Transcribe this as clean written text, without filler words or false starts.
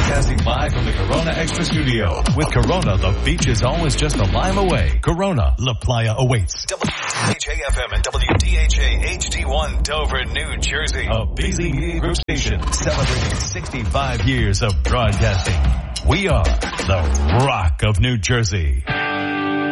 Broadcasting live from the Corona Extra Studio. With Corona, the beach is always just a lime away. Corona, La Playa awaits. WDHA-FM and WDHA-HD1 Dover, New Jersey. A BZ Group station celebrating 65 years of broadcasting. We are the Rock of New Jersey.